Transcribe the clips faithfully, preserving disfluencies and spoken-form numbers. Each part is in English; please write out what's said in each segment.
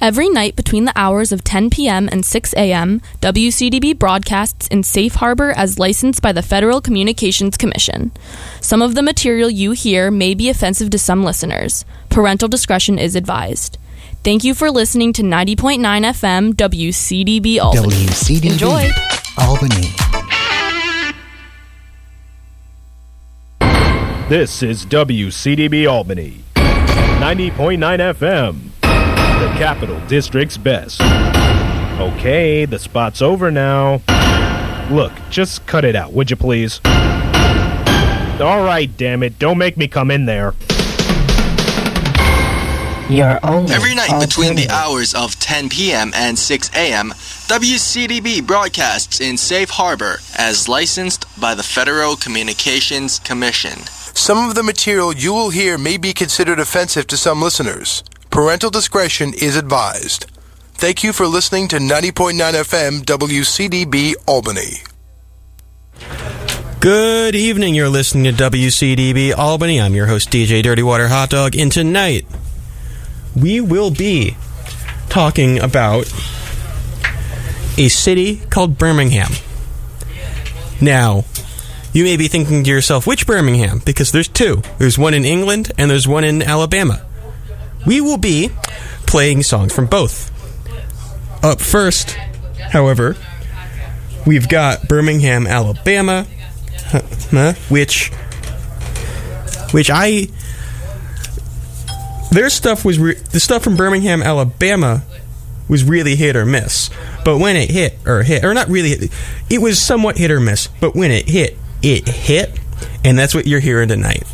Every night between the hours of ten p.m. and six a.m., W C D B broadcasts in Safe Harbor as licensed by the Federal Communications Commission. Some of the material you hear may be offensive to some listeners. Parental discretion is advised. Thank you for listening to ninety point nine F M W C D B Albany. W C D B Enjoy. Albany. This is W C D B Albany, ninety point nine F M, the Capital District's best. Okay, the spot's over now. Look, just cut it out, would you please? All right, damn it, don't make me come in there. Your only Every night between the alternative. hours of ten p.m. and six a.m., W C D B broadcasts in Safe Harbor as licensed by the Federal Communications Commission. Some of the material you will hear may be considered offensive to some listeners. Parental discretion is advised. Thank you for listening to ninety point nine F M W C D B Albany. Good evening, you're listening to W C D B Albany. I'm your host, D J Dirty Water Hot Dog, and tonight we will be talking about a city called Birmingham. Now, you may be thinking to yourself, which Birmingham? Because there's two. There's one in England and there's one in Alabama. We will be playing songs from both. Up first, however, we've got Birmingham, Alabama, huh, which, which I, their stuff was, re- the stuff from Birmingham, Alabama was really hit or miss. But when it hit, or hit, or not really hit, it was somewhat hit or miss, but when it hit, it hit, and that's what you're hearing tonight.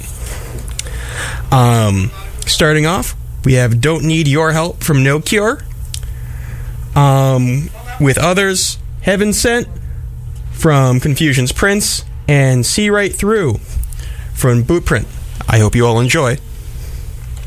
Um, starting off, we have Don't Need Your Help from No Cure. Um, with others, Heaven Sent from Confusion's Prince, and See Right Through from Bootprint. I hope you all enjoy.